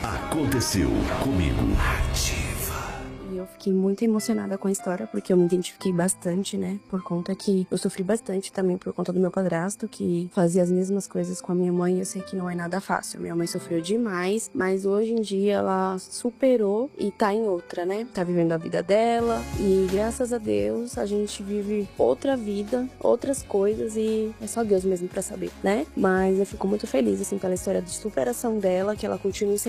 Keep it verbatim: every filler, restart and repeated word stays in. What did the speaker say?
Aconteceu comigo. E eu fiquei muito emocionada com a história, porque eu me identifiquei bastante, né? Por conta que eu sofri bastante também por conta do meu padrasto, que fazia as mesmas coisas com a minha mãe. Eu sei que não é nada fácil. Minha mãe sofreu demais, mas hoje em dia ela superou e tá em outra, né? Tá vivendo a vida dela e graças a Deus a gente vive outra vida, outras coisas e é só Deus mesmo pra saber, né? Mas eu fico muito feliz, assim, pela história de superação dela, que ela continue